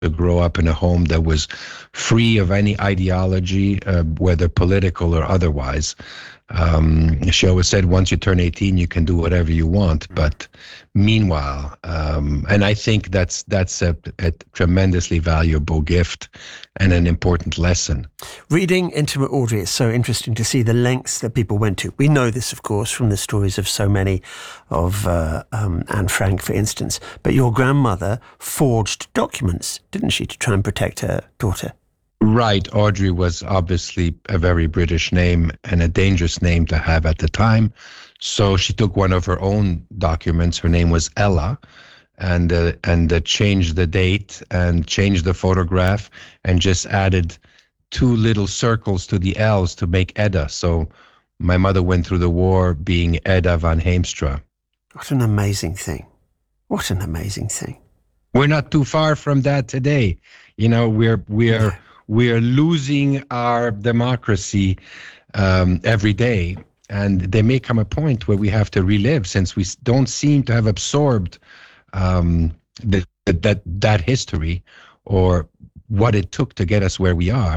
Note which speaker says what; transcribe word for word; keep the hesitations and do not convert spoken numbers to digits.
Speaker 1: to grow up in a home that was free of any ideology, uh, whether political or otherwise. Um, she always said, once you turn eighteen, you can do whatever you want. But meanwhile, um, and I think that's that's a, a tremendously valuable gift and an important lesson.
Speaker 2: Reading Intimate Audrey is so interesting to see the lengths that people went to. We know this, of course, from the stories of so many of uh, um, Anne Frank, for instance. But your grandmother forged documents, didn't she, to try and protect her daughter?
Speaker 1: Right. Audrey was obviously a very British name and a dangerous name to have at the time. So she took one of her own documents. Her name was Ella, and uh, and uh, changed the date and changed the photograph and just added two little circles to the L's to make Edda. So my mother went through the war being Edda van Heemstra.
Speaker 2: What an amazing thing. What an amazing thing.
Speaker 1: We're not too far from that today. You know, we're we're yeah. we're losing our democracy um, every day. And there may come a point where we have to relive, since we don't seem to have absorbed um, the, that that history or what it took to get us where we are.